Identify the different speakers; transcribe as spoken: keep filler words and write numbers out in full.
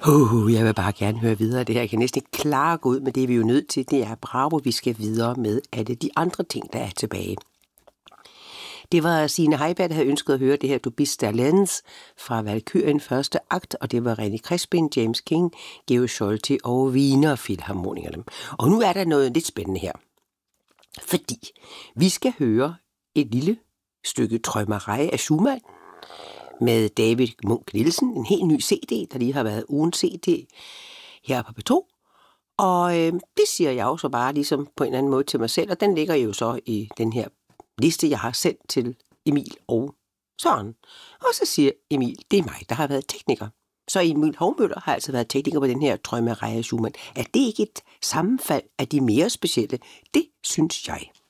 Speaker 1: Uh, jeg vil bare gerne høre videre det her. Jeg kan næsten ikke klare at gå ud med det, vi er jo nødt til. Det er bravo, vi skal videre med alle de andre ting, der er tilbage. Det var Signe Heiberg, der havde ønsket at høre det her Du bist der Lenz fra Valkyrien første akt, og det var René Crispin, James King, Georg Scholti og Wiener Philharmonikerne. Og nu er der noget lidt spændende her. Fordi vi skal høre et lille stykke Träumerei af Schumann med David Munk Nielsen, en helt ny C D, der lige har været ugen C D her på P to. Og øh, det siger jeg også bare ligesom på en eller anden måde til mig selv, og den ligger jo så i den her liste, jeg har sendt til Emil og Søren. Og så siger Emil, det er mig, der har været tekniker. Så Emil Hovmøller har altså været tekniker på den her Träumerei af Schumann. Er det ikke et sammenfald af de mere specielle? Det synes jeg.